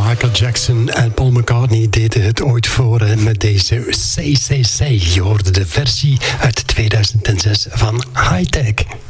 Michael Jackson en Paul McCartney deden het ooit voor met deze Say Say Say. Je hoorde de versie uit 2006 van High Tech.